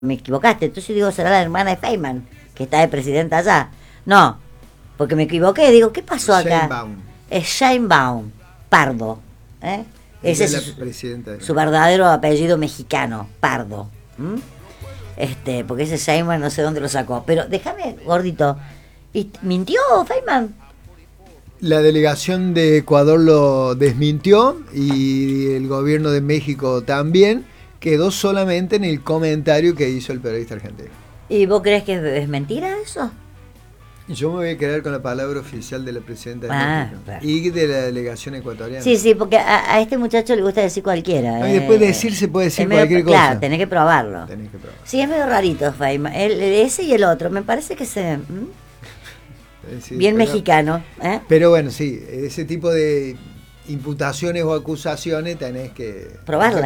me equivocaste. Entonces digo, será la hermana de Feynman, que está de presidenta allá. No, porque me equivoqué. Digo, ¿qué pasó acá? Sheinbaum. Es Sheinbaum, Pardo. Ese es su verdadero apellido mexicano, Pardo. Porque ese Feynman no sé dónde lo sacó. Pero déjame, gordito. ¿Y mintió Feynman? La delegación de Ecuador lo desmintió y el gobierno de México también. Quedó solamente en el comentario que hizo el periodista argentino. ¿Y vos crees que es mentira eso? Yo me voy a quedar con la palabra oficial de la presidenta de México, claro. Y de la delegación ecuatoriana. Sí, porque a este muchacho le gusta decir cualquiera. Y después de decir se puede decir cualquier cosa. Claro, tenés que probarlo. Sí, es medio rarito, Feynman. Ese y el otro, me parece que se... Sí, bien mexicano. Pero bueno, sí, ese tipo de imputaciones o acusaciones tenés que probarlas.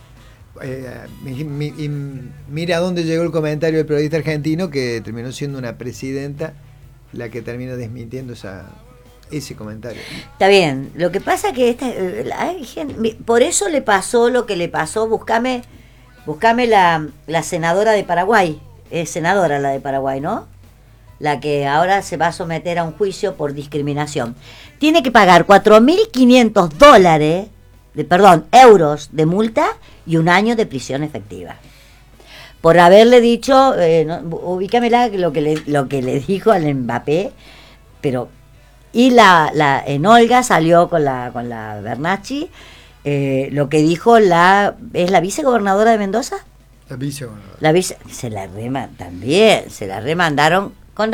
Mira a dónde llegó el comentario del periodista argentino, que terminó siendo una presidenta la que termina desmintiendo ese comentario. Está bien, lo que pasa que por eso le pasó lo que le pasó. Buscame la senadora de Paraguay. Es senadora la de Paraguay, ¿no? La que ahora se va a someter a un juicio por discriminación. Tiene que pagar $4.500 euros de multa y 1 año de prisión efectiva. Por haberle dicho, ubícamela lo que le dijo al Mbappé, pero en Olga salió con la Bernacchi, lo que dijo es la vicegobernadora de Mendoza. La vicegobernadora. Se la remandaron con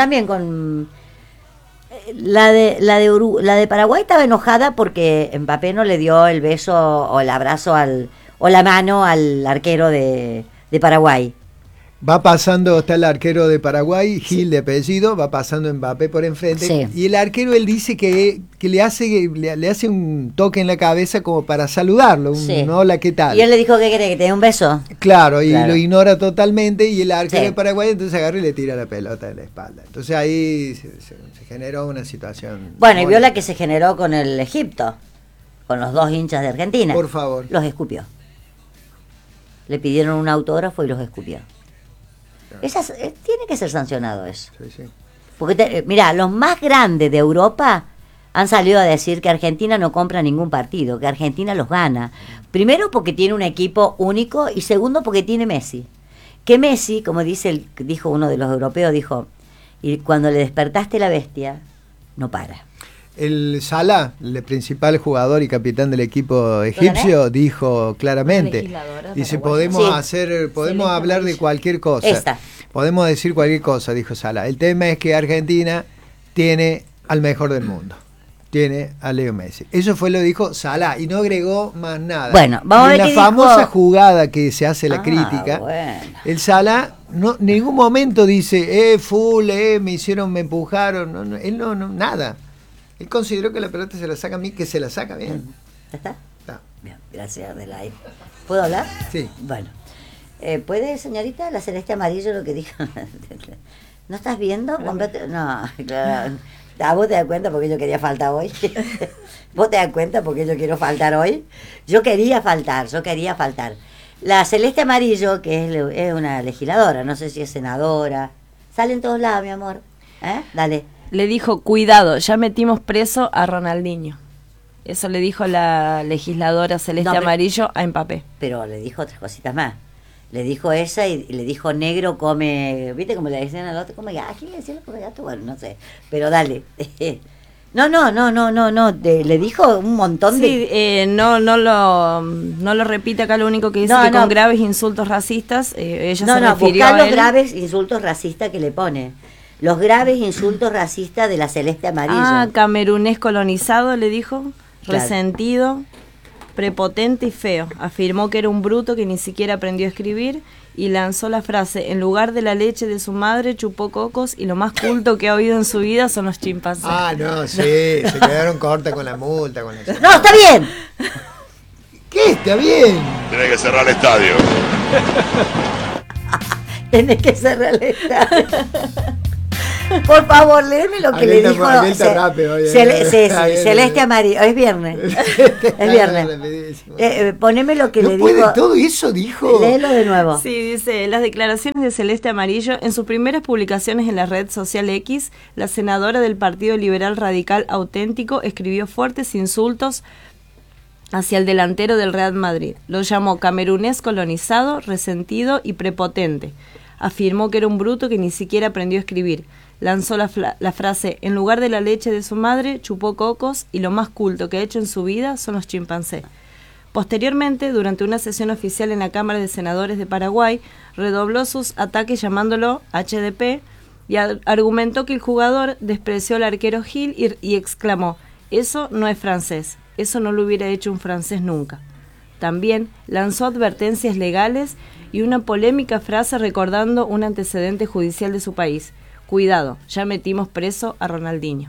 la de Paraguay. Estaba enojada porque Mbappé no le dio el beso o el abrazo o la mano al arquero de Paraguay. Va pasando, está el arquero de Paraguay, Gil de apellido, va pasando Mbappé por enfrente, sí. Y el arquero, él dice que le hace un toque en la cabeza como para saludarlo, sí. Hola, ¿qué tal? Y él le dijo que quiere que te dé un beso. Claro, y lo ignora totalmente, y el arquero de Paraguay entonces agarra y le tira la pelota en la espalda. Entonces ahí se generó una situación. Bueno, y vio la que se generó con el Egipto, con los 2 hinchas de Argentina. Por favor. Los escupió. Le pidieron un autógrafo y los escupió. Tiene que ser sancionado eso. Sí. Porque mirá, los más grandes de Europa han salido a decir que Argentina no compra ningún partido, que Argentina los gana. Primero porque tiene un equipo único y segundo porque tiene Messi. Que Messi, como dijo uno de los europeos, y cuando le despertaste la bestia, no para. El Salah, el principal jugador y capitán del equipo egipcio, dijo claramente, dice, podemos hablar de cualquier cosa, podemos decir cualquier cosa, dijo Salah. El tema es que Argentina tiene al mejor del mundo, tiene a Leo Messi. Eso fue lo que dijo Salah y no agregó más nada. Bueno, vamos a ver la famosa jugada que se hace la crítica, el Salah en ningún momento dice, me empujaron, él no, nada. Él consideró que la pelota se la saca a mí, que se la saca bien. ¿Ya está? Está. Bien, gracias, Adelaide. ¿Puedo hablar? Sí. Bueno. ¿Puede, señorita, la celeste amarillo lo que dijo? ¿No estás viendo? No, claro. ¿Vos te das cuenta porque yo quería faltar hoy? ¿Vos te das cuenta porque yo quiero faltar hoy? Yo quería faltar. La celeste amarillo, que es una legisladora, no sé si es senadora, sale en todos lados, mi amor. Dale. Le dijo, cuidado, ya metimos preso a Ronaldinho. Eso le dijo la legisladora celeste amarillo a Mbappé. Pero le dijo otras cositas más. Le dijo esa y le dijo negro come... ¿Viste cómo le decían al otro? Come gato. ¿A quién le decían come gato? Bueno, no sé. Pero dale. No. Le dijo un montón de... No lo repite acá, lo único que dice con graves insultos racistas. Ella se refirió a los graves insultos racistas que le pone. Los graves insultos racistas de la celeste amarillo. Camerunés colonizado, le dijo, resentido, prepotente y feo. Afirmó que era un bruto que ni siquiera aprendió a escribir y lanzó la frase, en lugar de la leche de su madre, chupó cocos y lo más culto que ha oído en su vida son los chimpancés. No, sí, se quedaron cortas con la multa. ¡No, está bien! ¿Qué? ¿Está bien? Tenés que cerrar el estadio. Tenés que cerrar el estadio. Por favor, léeme lo que le dijo Celeste Amarillo. Es viernes. Es viernes. Poneme lo que le dijo. ¿Todo eso dijo? Léelo de nuevo. Sí, dice, las declaraciones de Celeste Amarillo en sus primeras publicaciones en la red social X, la senadora del Partido Liberal Radical Auténtico escribió fuertes insultos hacia el delantero del Real Madrid. Lo llamó camerunés colonizado, resentido y prepotente. Afirmó que era un bruto que ni siquiera aprendió a escribir. Lanzó la frase, en lugar de la leche de su madre, chupó cocos y lo más culto que ha hecho en su vida son los chimpancés. Posteriormente, durante una sesión oficial en la Cámara de Senadores de Paraguay, redobló sus ataques llamándolo HDP y argumentó que el jugador despreció al arquero Gil y exclamó, eso no es francés, eso no lo hubiera hecho un francés nunca. También lanzó advertencias legales y una polémica frase recordando un antecedente judicial de su país. Cuidado, ya metimos preso a Ronaldinho.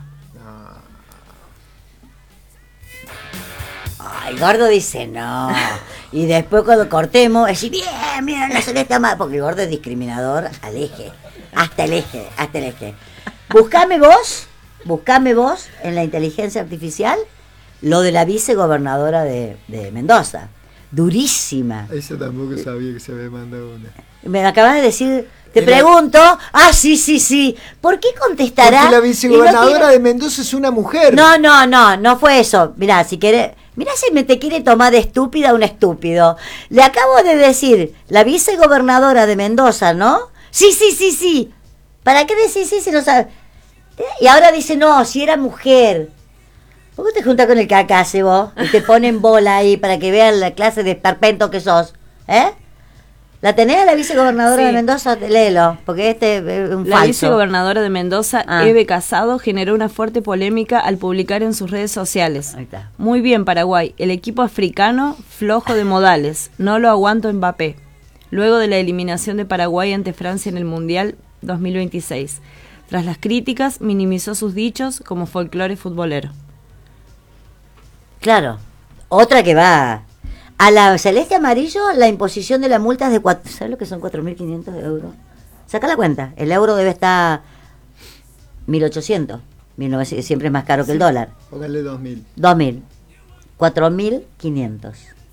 Ay, Gordo dice no. Y después cuando cortemos, decir, bien, la Celeste más, porque el Gordo es discriminador al eje. Hasta el eje. Buscame vos en la inteligencia artificial lo de la vicegobernadora de Mendoza. Durísima. Eso tampoco sabía que se había mandado una. Me acabas de decir, te pregunto, sí. ¿Por qué contestará? Porque la vicegobernadora de Mendoza es una mujer. No fue eso. Mirá, si te quiere tomar de estúpida un estúpido. Le acabo de decir, la vicegobernadora de Mendoza, ¿no? Sí. ¿Para qué decís sí si no sabes? Y ahora dice, no, si era mujer. ¿Por qué te juntas con el cacase vos? Y te ponen bola ahí para que vean la clase de esperpento que sos. ¿La tenés a la vicegobernadora de Mendoza? Léelo, porque este es un falso. La vicegobernadora de Mendoza, Eve Casado, generó una fuerte polémica al publicar en sus redes sociales. Ahí está. Muy bien, Paraguay. El equipo africano, flojo de modales. No lo aguanto Mbappé. Luego de la eliminación de Paraguay ante Francia en el Mundial 2026. Tras las críticas, minimizó sus dichos como folclore futbolero. Claro, otra que va a la Celeste Amarillo, la imposición de la multa es de ¿sabes lo que son 4.500 euros? Saca la cuenta, el euro debe estar 1.800, 1.900, siempre es más caro que el dólar. Póngale 2.000. 4.500.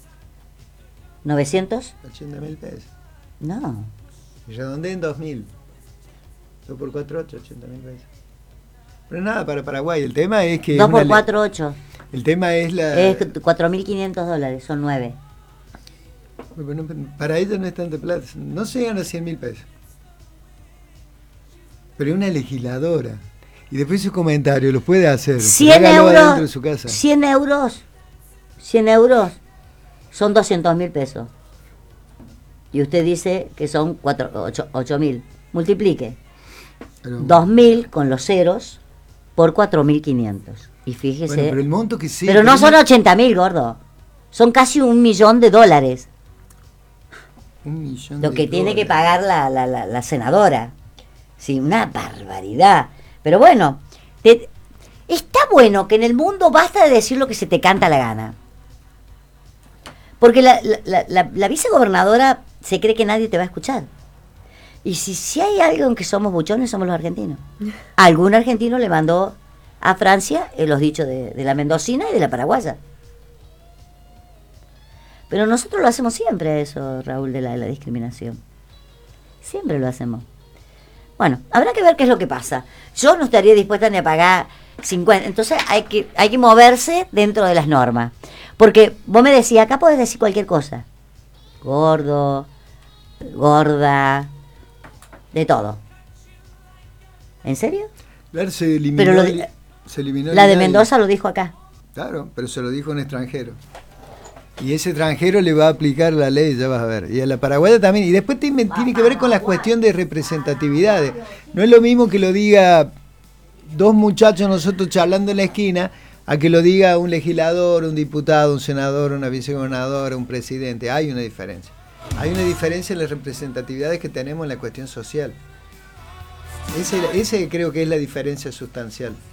900. 80.000 pesos. No. Y redondeen 2.000. 2 por 4, 8, 80.000 pesos. Pero nada, para Paraguay, el tema es que... 2 por 4, 8. El tema es Es $4.500, son 9. Bueno, para ella no es tanta plata, no se gana 100.000 pesos. Pero es una legisladora. Y después sus comentarios los puede hacer. 100 euros, dentro de su casa. 100 euros son 200.000 pesos. Y usted dice que son 8.000. Multiplique. 2.000 con los ceros por 4.500. Y fíjese. Bueno, pero el monto que sí. Pero no son 80.000, gordo. Son casi $1 millón. $1 millón. Lo que tiene que pagar la senadora. Sí, una barbaridad. Pero bueno, está bueno que en el mundo basta de decir lo que se te canta la gana. Porque la vicegobernadora se cree que nadie te va a escuchar. Y si hay algo en que somos buchones, somos los argentinos. Algún argentino le mandó a Francia los dichos de la mendocina y de la paraguaya. Pero nosotros lo hacemos siempre eso, Raúl, de la discriminación. Siempre lo hacemos. Bueno, habrá que ver qué es lo que pasa. Yo no estaría dispuesta ni a pagar 50. Entonces hay que moverse dentro de las normas. Porque vos me decías, acá podés decir cualquier cosa. Gordo, gorda, de todo. ¿En serio? Claro, se eliminó. Pero se eliminó la de Mendoza lo dijo acá. Claro, pero se lo dijo un extranjero. Y ese extranjero le va a aplicar la ley, ya vas a ver. Y a la paraguaya también. Y después tiene que ver con la cuestión de representatividades. No es lo mismo que lo diga dos muchachos nosotros charlando en la esquina, a que lo diga un legislador, un diputado, un senador, una vicegobernadora, un presidente. Hay una diferencia. Hay una diferencia en las representatividades que tenemos en la cuestión social. Ese creo que es la diferencia sustancial.